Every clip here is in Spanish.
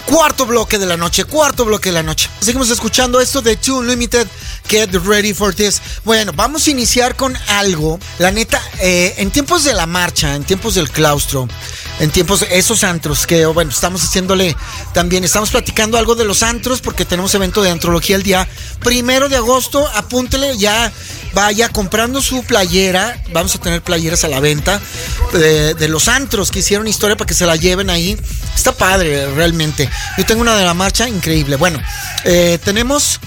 Cuarto bloque de la noche. Seguimos escuchando esto de Too Unlimited, Get Ready for This. Bueno, vamos a iniciar con algo. La neta, en tiempos de la marcha, en tiempos del claustro, en tiempos de esos antros que, bueno, estamos haciéndole también, estamos platicando algo de los antros porque tenemos evento de antrología el día 1 de agosto. Apúntele, ya vaya comprando su playera. Vamos a tener playeras a la venta de los antros que hicieron historia para que se la lleven ahí. Está padre, realmente. Yo tengo una de la marcha increíble. Bueno, tenemos...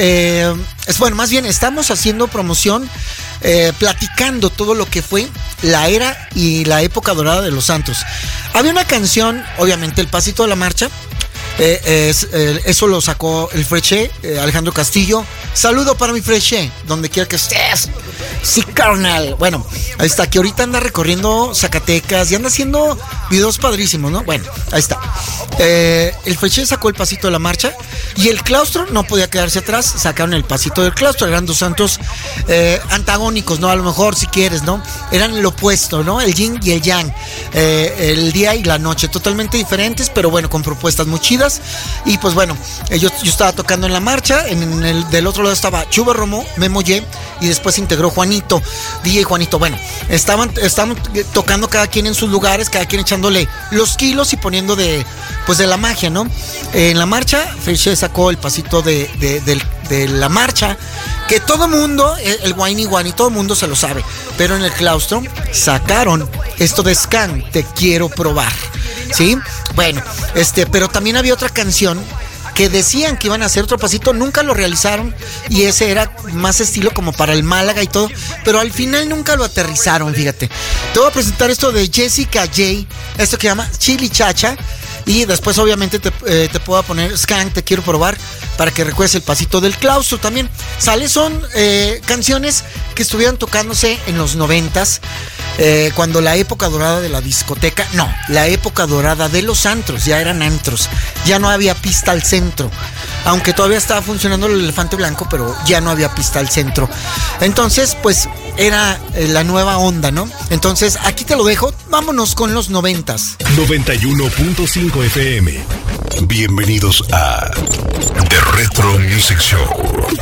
más bien estamos haciendo promoción, platicando todo lo que fue la era y la época dorada de los antros. Había una canción, obviamente, El Pasito de la Marcha. Eso lo sacó el Freché, Alejandro Castillo. Saludo para mi Freché, donde quiera que estés. Sí, carnal. Bueno, ahí está, que ahorita anda recorriendo Zacatecas y anda haciendo videos padrísimos, ¿no? Bueno, ahí está. El Freché sacó El Pasito de la Marcha y el claustro no podía quedarse atrás. Sacaron El Pasito del Claustro. Eran dos santos antagónicos, ¿no? A lo mejor, si quieres, ¿no? Eran lo opuesto, ¿no? El yin y el yang. El día y la noche, totalmente diferentes, pero bueno, con propuestas muy chidas. Y pues bueno, yo estaba tocando en la marcha. Del otro lado estaba Chuba Romo, Memo Ye, y después se integró Juanito, DJ Juanito. Bueno, estaban tocando cada quien en sus lugares, cada quien echándole los kilos y poniendo de la magia, ¿no? En la marcha, Freché sacó El Pasito de la Marcha, que todo mundo, el Guayni Guani, todo mundo se lo sabe. Pero en el claustro sacaron esto de Scan, Te Quiero Probar, ¿sí? Bueno, pero también había otra canción que decían que iban a hacer otro pasito, nunca lo realizaron, y ese era más estilo como para el Málaga y todo, pero al final nunca lo aterrizaron, fíjate. Te voy a presentar esto de Jessica J, esto que se llama Chili Chacha, y después obviamente te puedo poner Skank, Te Quiero Probar, para que recuerdes El Pasito del Claustro también. Son canciones que estuvieron tocándose en los 90s, cuando la época dorada de la discoteca, no, la época dorada de los antros, ya eran antros, ya no había pista al centro, aunque todavía estaba funcionando el Elefante Blanco, pero ya no había pista al centro. Entonces, pues, era la nueva onda, ¿no? Entonces, aquí te lo dejo, vámonos con los 90s. 91.5 FM. Bienvenidos a The Retro Music Show.